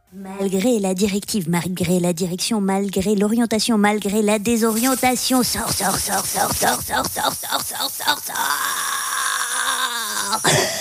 Malgré la directive, malgré la direction, malgré l'orientation, malgré la désorientation, sors.